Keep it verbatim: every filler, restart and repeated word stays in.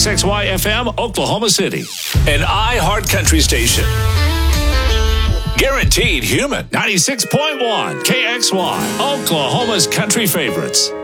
X X Y F M, Oklahoma City. An iHeart Country station. Guaranteed human. ninety-six point one K X Y, Oklahoma's country favorites.